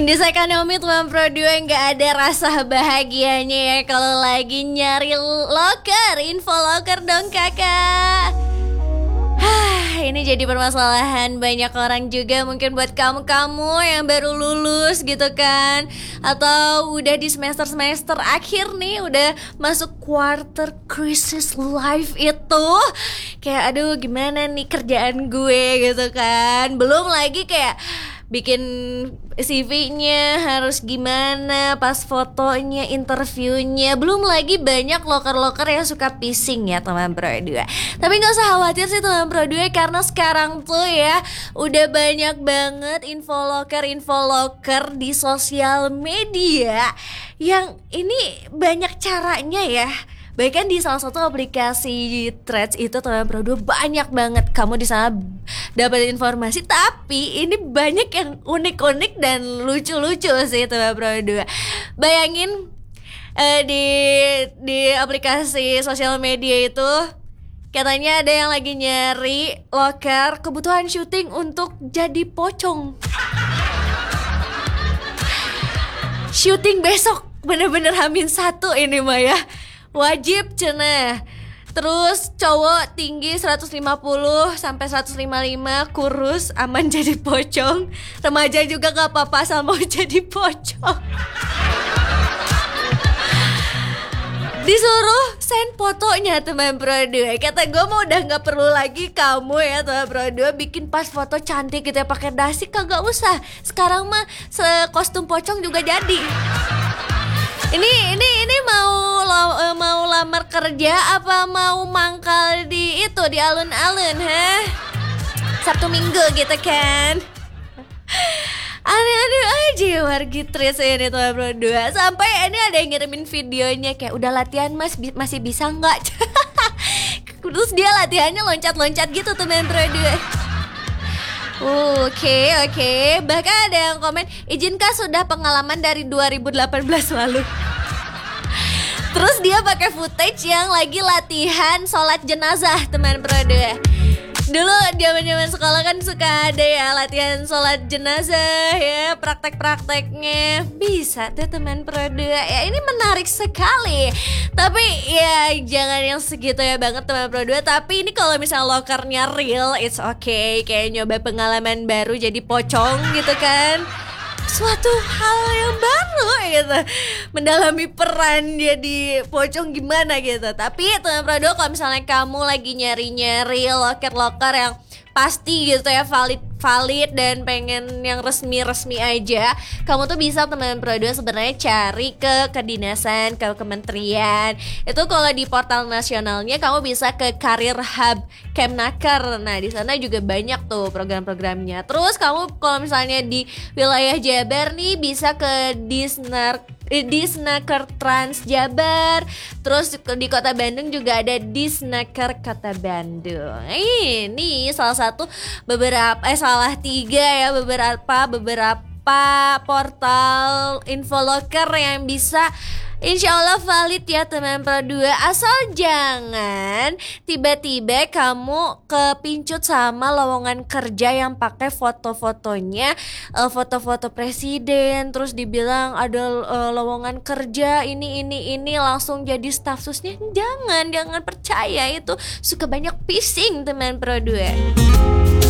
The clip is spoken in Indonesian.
Di ekonomi teman Pro 2 nggak ada rasa bahagianya ya kalau lagi nyari loker, info loker dong kakak. Ini jadi permasalahan banyak orang juga, mungkin buat kamu-kamu yang baru lulus gitu kan, atau udah di semester akhir nih, udah masuk quarter crisis life itu. Kayak aduh gimana nih kerjaan gue gitu kan. Belum lagi kayak bikin CV-nya harus gimana, pas fotonya, interviewnya. Belum lagi banyak loker-loker yang suka phishing ya teman Pro 2. Tapi gak usah khawatir sih teman Pro 2, karena sekarang tuh ya udah banyak banget info loker di sosial media. Yang ini banyak caranya ya. Bahkan di salah satu aplikasi Threads itu teman Pro 2 banyak banget kamu di sana dapat informasi, tapi ini banyak yang unik-unik dan lucu-lucu sih teman Pro 2. Bayangin di aplikasi sosial media itu katanya ada yang lagi nyari loker kebutuhan syuting untuk jadi pocong. Syuting besok, bener-bener H-1 ini mah ya. Wajib cenah. Terus cowok tinggi 150 sampai 155, kurus, aman jadi pocong. Remaja juga gak apa-apa asal mau jadi pocong. Disuruh send fotonya teman Pro 2. Kata gue mau udah gak perlu lagi kamu ya teman Pro 2 bikin pas foto cantik gitu ya pakai dasi, kagak usah. Sekarang mah sekostum pocong juga jadi. Ini mau lamar kerja apa mau mangkal di itu di alun-alun, Sabtu Minggu gitu kan. Aneh-aneh aja wargitris ini teman Pro 2. Sampai ini ada yang ngirimin videonya kayak udah latihan mas, masih bisa nggak? Terus dia latihannya loncat-loncat gitu teman Pro 2. Oke. Bahkan ada yang komen, izinkah sudah pengalaman dari 2018 lalu. Terus dia pakai footage yang lagi latihan sholat jenazah teman Pro 2. Dulu zaman sekolah kan suka ada ya latihan sholat jenazah ya, praktek-prakteknya. Bisa tuh teman Pro 2. Ya ini menarik sekali. Tapi ya jangan yang segitu ya banget teman Pro 2. Tapi ini kalau misalnya lokernya real, it's okay. Kayak nyoba pengalaman baru jadi pocong gitu kan, suatu hal yang baru gitu, mendalami peran jadi pocong gimana gitu. Tapi teman Pro 2, kalau misalnya kamu lagi nyari loker yang pasti gitu ya, valid dan pengen yang resmi aja, kamu tuh bisa teman Pro 2 sebenarnya cari ke kedinasan, ke kementerian. Itu kalau di portal nasionalnya kamu bisa ke Karir Hub Kemnaker. Nah, di sana juga banyak tuh program-programnya. Terus kamu kalau misalnya di wilayah Jabar nih bisa ke Disnaker Trans Jabar. Terus di Kota Bandung juga ada Disnaker Kota Bandung. Ini salah satu salah tiga ya beberapa portal info loker yang bisa insya Allah valid ya teman Pro 2. Asal jangan tiba-tiba kamu kepincut sama lowongan kerja yang pakai foto-fotonya foto-foto presiden, terus dibilang ada lowongan kerja ini langsung jadi staf susnya. Jangan percaya, itu suka banyak phishing teman Pro 2.